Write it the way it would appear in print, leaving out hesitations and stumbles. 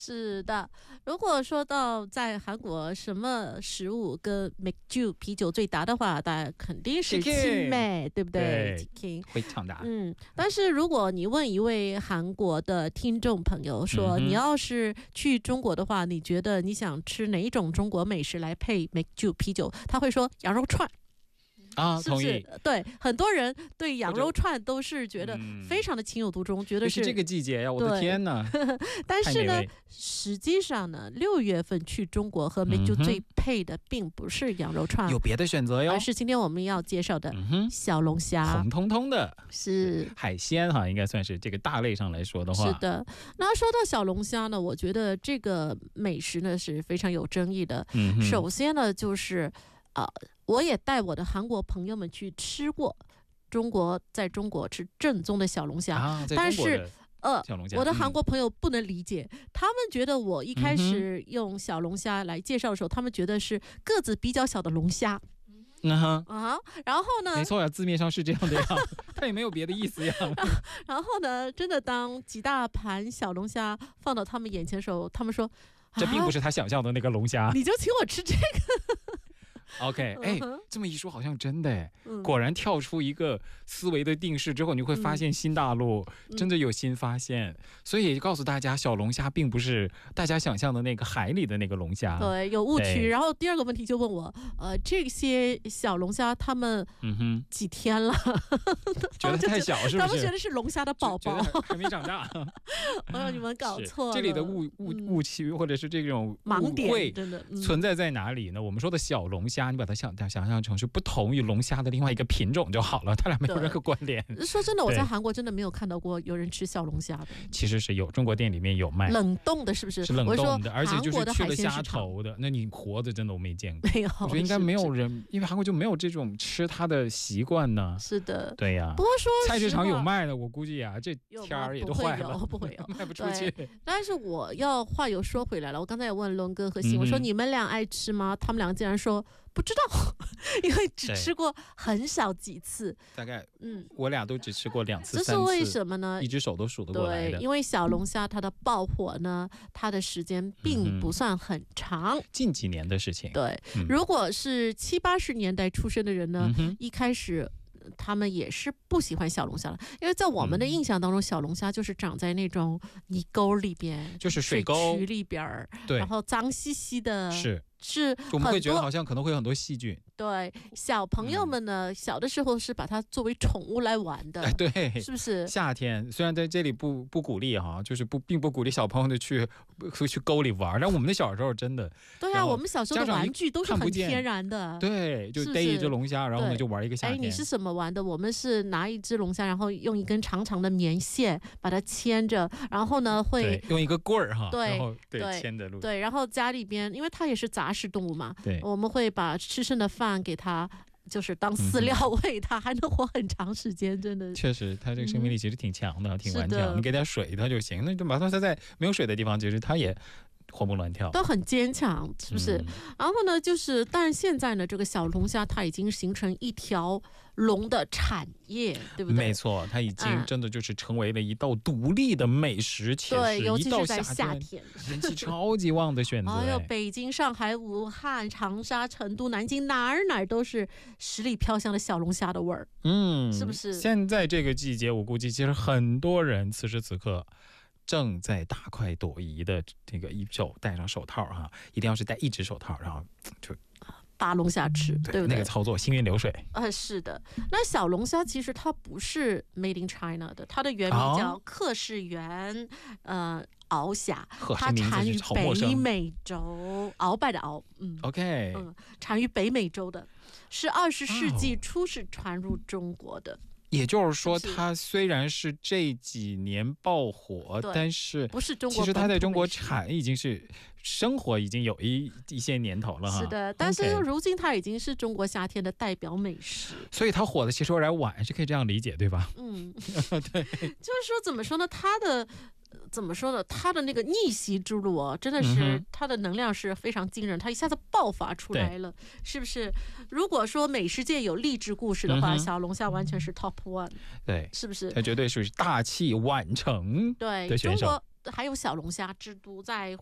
是的，如果说到在韩国什么食物跟맥주啤酒最搭的话，大家肯定是青梅，对不对？ 会抢答。 但是如果你问一位韩国的听众朋友说，你要是去中国的话，你觉得你想吃哪一种中国美食来配맥주啤酒？他会说羊肉串。 啊，同意。 对，很多人对羊肉串都是觉得非常的情有独钟，觉得是这个季节呀，我的天哪！ 但是呢，实际上呢，6月份去中国和맥주最配的并不是羊肉串， 有别的选择哟， 而是今天我们要介绍的小龙虾， 红彤彤的， 是海鲜哈，应该算是这个大类上来说的话。 是的，那说到小龙虾呢，我觉得这个美食呢是非常有争议的。首先呢，就是我也带我的韩国朋友们去吃过在中国吃正宗的小龙虾，但是我的韩国朋友不能理解，他们觉得我一开始用小龙虾来介绍的时候，他们觉得是个子比较小的龙虾。然后呢？ 没错呀，字面上是这样的呀，它也没有别的意思呀。 然后呢，真的当几大盘小龙虾放到他们眼前的时候，他们说：“ 这并不是他想象的那个龙虾。” 你就请我吃这个。 OK， 这么一说好像真的果然跳出一个思维的定式之后，你会发现新大陆真的有新发现。所以也告诉大家，小龙虾并不是大家想象的那个海里的那个龙虾， 对，有误区。然后第二个问题就问我，这些小龙虾他们几天了？ 觉得太小是不是？ 他们觉得是龙虾的宝宝， 还没长大。 我说你们搞错了， 这里的误区或者是这种盲点真的存在在哪里呢？我们说的小龙虾，你把它想象成是不同于龙虾的另外一个品种就好了，它俩没有任何关联。 说真的，我在韩国真的没有看到过有人吃小龙虾的。 其实是有，中国店里面有卖冷冻的，是不是？ 是冷冻的，而且就是去了虾头的。那你活的真的我没见过， 没有。 我觉得应该没有人，因为韩国就没有这种吃它的习惯呢。 是的， 对呀。 不过说菜市场有卖的，我估计呀，这天儿也都坏了， 不会有， 卖不出去。 但是我要话又说回来了，我刚才也问伦哥和欣，我说你们俩爱吃吗？他们俩竟然说不知道，因为只吃过很少几次， 大概我俩都只吃过2次3次。 这是为什么呢？ 一只手都数得过来的。 对，因为小龙虾它的爆火呢，它的时间并不算很长， 近几年的事情。 对，如果是70、80年代出生的人呢，一开始他们也是不喜欢小龙虾的，因为在我们的印象当中，小龙虾就是长在那种泥沟里边， 就是水沟里边， 对， 然后脏兮兮的， 是我们会觉得好像可能会有很多细菌。 对，小朋友们呢，小的时候是把它作为宠物来玩的， 对， 是不是？ 夏天虽然在这里不鼓励哈，就是并不鼓励小朋友的去沟里玩，但我们的小时候真的， 对啊，我们小时候的玩具都是很天然的， 对，就逮一只龙虾，然后呢就玩一个夏天。 你是什么玩的？我们是拿一只龙虾，然后用一根长长的棉线把它牵着，然后呢会用一个棍儿哈， 对， 然后牵着路， 对，然后家里边因为它也是杂食动物嘛， 对， 我们会把吃剩的饭给它，就是当饲料喂它，还能活很长时间，真的。 确实，它这个生命力其实挺强的，挺顽强。你给点水它就行，那就把它在没有水的地方，其实它也活蹦乱跳， 都很坚强，是不是？然后呢，但是现在呢，这个小龙虾它已经形成一条龙的产业，对不对？ 没错，它已经真的就是成为了一道独立的美食， 对，尤其是在夏天， 人气超级旺的选择。 哎呦，北京、上海、武汉、长沙、成都、南京，哪儿都是十里飘香的小龙虾的味儿，是不是？ 现在这个季节，我估计其实很多人此时此刻正在大快朵颐的这个一手戴上手套哈，一定要是戴一只手套，然后就扒龙虾吃，对不对？ 那个操作行云流水。 是的。那小龙虾其实它不是 Made in China 的，它的原名叫克氏原鳌虾，它产于北美洲，鳌拜的鳌 ，OK， 产于北美洲的，是20世纪初是传入中国的。 也就是说，它虽然是这几年爆火，但是不是中国， 其实它在中国产已经是生活已经有一些年头了哈。 是的，但是如今它已经是中国夏天的代表美食， 所以它火的其实有点晚，是可以这样理解，对吧？ 对，就是说怎么说呢，它的那个逆袭之路真的是它的能量是非常惊人，它一下子爆发出来了，是不是？如果说美食界有励志故事的话，小龙虾完全是 top one， 对， 是不是？ 它绝对是大器晚成的选手。 还有小龙虾之都在